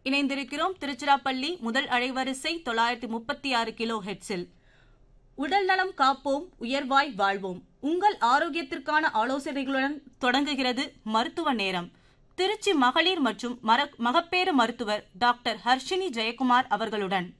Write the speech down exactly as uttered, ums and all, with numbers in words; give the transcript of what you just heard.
இணைந்திருக்கிறோம் திருச்சிராப்பள்ளி முதல் அலைவரிசை தொள்ளாயிரத்தி முப்பத்தி ஆறு கிலோ ஹெட்ஸில். உடல் நலம் காப்போம், உயர்வாய் வாழ்வோம். உங்கள் ஆரோக்கியத்திற்கான ஆலோசனைகளுடன் தொடங்குகிறது மருத்துவ நேரம். திருச்சி மகளிர் மற்றும் மகப்பேறு மருத்துவர் டாக்டர் ஹர்ஷினி ஜெயக்குமார் அவர்களுடன்.